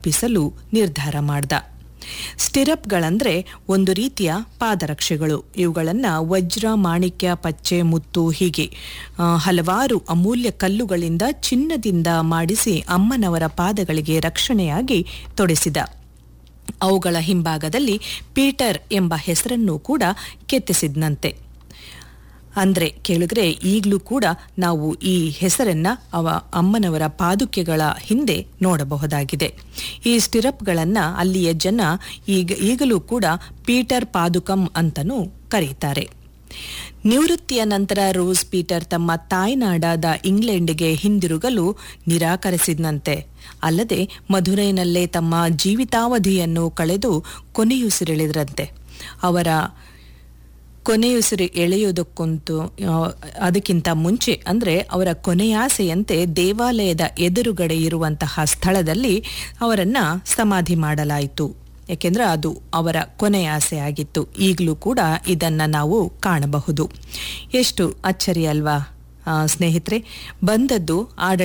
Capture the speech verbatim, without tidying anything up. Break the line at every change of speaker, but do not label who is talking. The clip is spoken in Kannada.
ಒಪ್ಪಿಸಲು ನಿರ್ಧಾರ ಮಾಡ್ದ. ಸ್ಟಿರಪ್ಗಳಂದ್ರೆ ಒಂದು ರೀತಿಯ ಪಾದರಕ್ಷೆಗಳು. ಇವುಗಳನ್ನು ವಜ್ರ, ಮಾಣಿಕ್ಯ, ಪಚ್ಚೆ, ಮುತ್ತು ಹೀಗೆ ಹಲವಾರು ಅಮೂಲ್ಯ ಕಲ್ಲುಗಳಿಂದ, ಚಿನ್ನದಿಂದ ಮಾಡಿಸಿ ಅಮ್ಮನವರ ಪಾದಗಳಿಗೆ ರಕ್ಷಣೆಯಾಗಿ ತೊಡಿಸಿದ. ಅವುಗಳ ಹಿಂಭಾಗದಲ್ಲಿ ಪೀಟರ್ ಎಂಬ ಹೆಸರನ್ನು ಕೂಡ ಕೆತ್ತಿಸಿದ್ನಂತೆ. ಅಂದ್ರೆ ಕೇಳಿದ್ರೆ ಈಗಲೂ ಕೂಡ ನಾವು ಈ ಹೆಸರನ್ನ ಅವ ಅಮ್ಮನವರ ಪಾದುಕೆಗಳ ಹಿಂದೆ ನೋಡಬಹುದಾಗಿದೆ. ಈ ಸ್ಟಿರಪ್ಗಳನ್ನ ಅಲ್ಲಿಯ ಜನ ಈಗ ಈಗಲೂ ಕೂಡ ಪೀಟರ್ ಪಾದುಕಂ ಅಂತನೂ ಕರೀತಾರೆ. ನಿವೃತ್ತಿಯ ನಂತರ ರೋಸ್ ಪೀಟರ್ ತಮ್ಮ ತಾಯ್ನಾಡಾದ ಇಂಗ್ಲೆಂಡ್ಗೆ ಹಿಂದಿರುಗಲು ನಿರಾಕರಿಸಿದ್ನಂತೆ. ಅಲ್ಲದೆ ಮಧುರೈನಲ್ಲೇ ತಮ್ಮ ಜೀವಿತಾವಧಿಯನ್ನು ಕಳೆದು ಕೊನೆಯುಸಿರೆಳೆದ್ರಂತೆ. ಅವರ ಕೊನೆಯುಸಿರು ಎಳೆಯುವುದಕ್ಕಂತೂ ಅದಕ್ಕಿಂತ ಮುಂಚೆ ಅಂದರೆ ಅವರ ಕೊನೆಯಾಸೆಯಂತೆ ದೇವಾಲಯದ ಎದುರುಗಡೆ ಇರುವಂತಹ ಸ್ಥಳದಲ್ಲಿ ಅವರನ್ನು ಸಮಾಧಿ ಮಾಡಲಾಯಿತು. ಏಕೆಂದರೆ ಅದು ಅವರ ಕೊನೆಯಾಸೆ ಆಗಿತ್ತು. ಈಗಲೂ ಕೂಡ ಇದನ್ನು ನಾವು ಕಾಣಬಹುದು. ಎಷ್ಟು ಅಚ್ಚರಿ ಅಲ್ವಾ ಸ್ನೇಹಿತರೆ. ಬಂದದ್ದು ಆಡಳಿತ